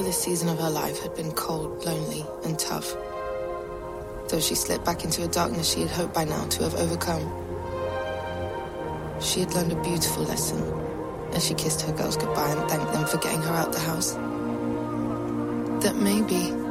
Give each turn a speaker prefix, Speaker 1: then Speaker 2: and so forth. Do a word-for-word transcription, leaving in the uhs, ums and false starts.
Speaker 1: this season of her life had been cold, lonely, and tough. Though she slipped back into a darkness she had hoped by now to have overcome. She had learned a beautiful lesson as she kissed her girls goodbye and thanked them for getting her out the house. That maybe